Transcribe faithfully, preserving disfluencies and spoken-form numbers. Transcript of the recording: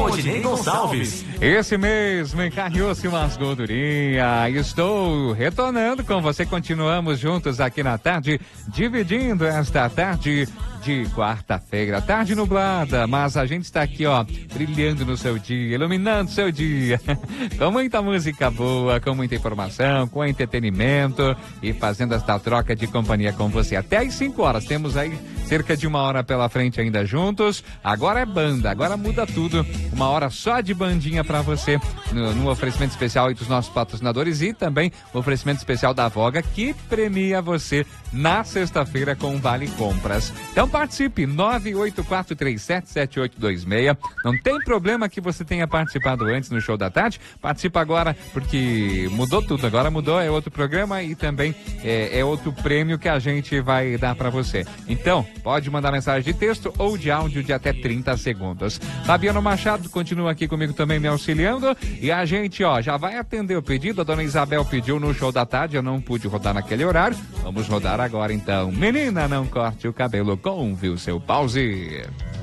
Odinei Gonçalves. Esse mesmo, encarnou-se umas gordurinhas. Estou retornando com você. Continuamos juntos aqui na tarde, dividindo esta tarde de quarta-feira, tarde nublada, mas a gente está aqui, ó, brilhando no seu dia, iluminando seu dia, com muita música boa, com muita informação, com entretenimento e fazendo esta troca de companhia com você. Até às cinco horas, temos aí cerca de uma hora pela frente ainda juntos. Agora é banda, agora muda tudo, uma hora só de bandinha para você, no, no oferecimento especial aí dos nossos patrocinadores e também o oferecimento especial da Voga, que premia você na sexta-feira com Vale Compras. Então participe, nove oito quatro três sete sete oito dois seis. Não tem problema que você tenha participado antes no Show da Tarde, participa agora, porque mudou tudo, agora mudou, é outro programa e também é, é outro prêmio que a gente vai dar para você. Então, pode mandar mensagem de texto ou de áudio de até trinta segundos. Fabiano Machado continua aqui comigo também me auxiliando e a gente, ó, já vai atender o pedido. A dona Isabel pediu no Show da Tarde, eu não pude rodar naquele horário, vamos rodar agora então. Menina, não corte o cabelo com o Seu Pause.